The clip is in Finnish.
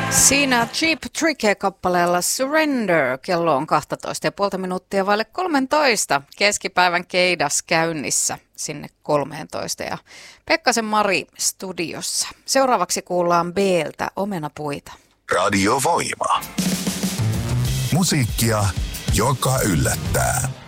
Siinä Cheap Trick-kappaleella Surrender. Kello on 12,5 minuuttia vaille 13. Keskipäivän keidas käynnissä sinne 13 ja Pekkasen Mari studiossa. Seuraavaksi kuullaan B:ltä Omenapuita. Radio Voima. Musiikkia, joka yllättää.